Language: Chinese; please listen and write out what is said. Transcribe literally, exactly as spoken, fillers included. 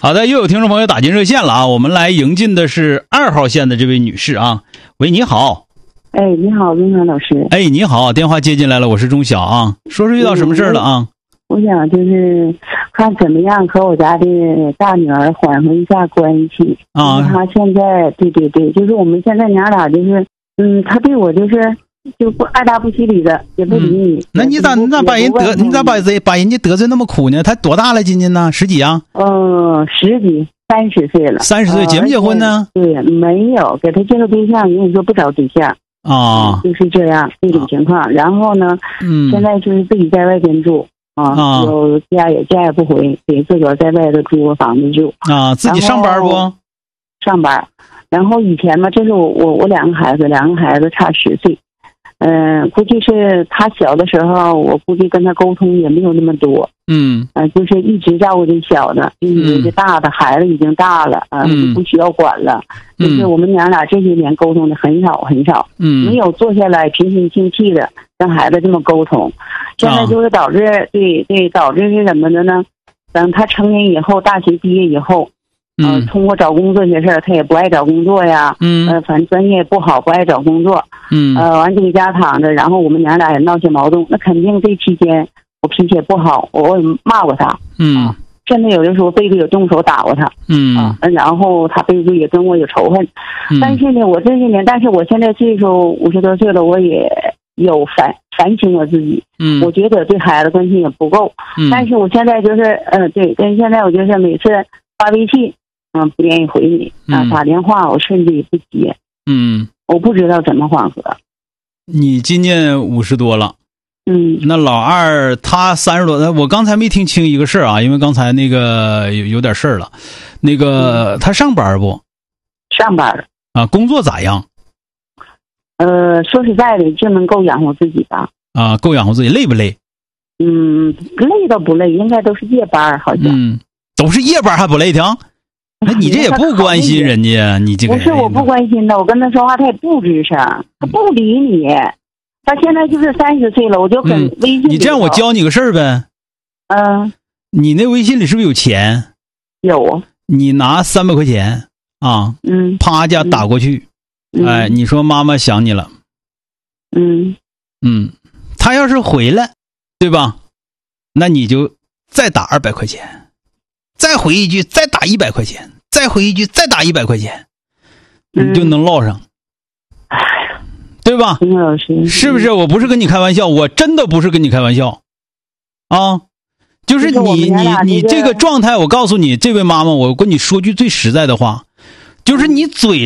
好的，又有听众朋友打进热线了啊，我们来迎进的是二号线的这位女士啊。喂，你好。 哎，你好，钟晓老师。 哎，你好，电话接进来了，我是钟晓啊。说说遇到什么事儿了啊？ 我想就是看怎么样和我家的大女儿缓和一下关系啊。她现在对对对，就是我们现在娘俩就是，嗯，她对我就是就不爱答不理理的，也不理你。嗯、 那你咋你咋把人得你咋把人把人家得罪那么苦呢？她多大了？今年呢？十几啊？ 嗯，十几，三十岁了。 三十岁，结没结婚呢？ 对，没有，给她介绍对象，人家说不找对象。 啊、 嗯，就是这样这种情况。然后呢，嗯，现在就是自己在外边住。啊，有家也家也不回，给自个儿在外头租个房子住啊。自己上班不？ 上班。然后以前嘛，这是我我我两个孩子，两个孩子差十岁。嗯、呃，估计是他小的时候，我估计跟他沟通也没有那么多。 嗯， 呃，就是一直照顾这小的，就以为这大的孩子已经大了啊，嗯、不需要管了。嗯、就是我们娘俩这些年沟通的很少很少，嗯，没有坐下来平心静气的让孩子这么沟通。现在就是导致、啊、对对导致是什么的呢？等他成年以后，大学毕业以后，嗯、呃，通过找工作这事儿，他也不爱找工作呀，嗯，呃，反正专业不好，不爱找工作，嗯，呃，完就在家躺着，然后我们娘俩也闹些矛盾，那肯定这期间我脾气也不好，我也骂过他，嗯，啊、甚至有的时候背后也动手打过他，嗯啊，然后他背后也跟我有仇恨，嗯、但是呢，我这些年，但是我现在岁数五十多岁了，我也有反反省我自己，嗯，我觉得对孩子关心也不够，嗯，但是我现在就是，呃，对，但现在我就是每次发微信，嗯、呃，不愿意回你，啊，打电话我甚至也不接，嗯，我不知道怎么缓和。 你今年五十多了， 嗯， 那老二他三十多，我刚才没听清一个事儿啊，因为刚才那个有有点事儿了，那个、嗯、他上班不？ 上班啊，工作咋样？ 呃，说实在的，就能够养活自己吧。 啊，够养活自己，累不累？ 嗯，累倒不累，应该都是夜班，好像。 嗯，都是夜班还不累挺？那你这也不关心人家，你这个不是我不关心的，我跟他说话他也不吱声，他不理你。他现在就是三十岁了，我就跟微信、嗯。 你这样，我教你个事儿呗。 嗯。 你那微信里是不是有钱？ 有。 你拿三百块钱啊，嗯，啪家打过去。 嗯、 哎，你说妈妈想你了， 嗯嗯，他要是回来，对吧？那你就再打二百块钱，再回一句，再打一百块钱，再回一句，再打一百块钱，你就能落上， 哎呀， 对吧？ 老师， 是不是？我不是跟你开玩笑，我真的不是跟你开玩笑，啊，就是你你你这个状态，我告诉你，这位妈妈，我跟你说句最实在的话。就是你嘴